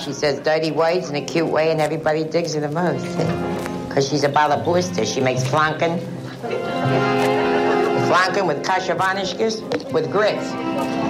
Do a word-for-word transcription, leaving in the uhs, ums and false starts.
She says dirty words in a cute way, and everybody digs her the most. Because she's a balabooster. She makes flanken. Flanken with kashavanishkas with grits.